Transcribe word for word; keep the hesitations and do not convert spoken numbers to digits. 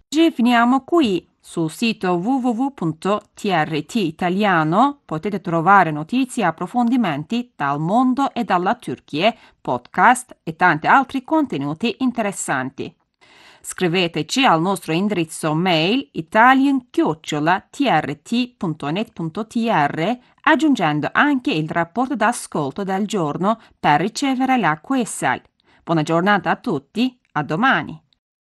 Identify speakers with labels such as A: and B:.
A: Oggi finiamo qui. Sul sito w w w punto t r t italiano potete trovare notizie e approfondimenti dal mondo e dalla Turchia, podcast e tanti altri contenuti interessanti. Scriveteci al nostro indirizzo mail italian-trt punto net punto t r aggiungendo anche il rapporto d'ascolto del giorno per ricevere l'acqua e sal. Buona giornata a tutti, a domani!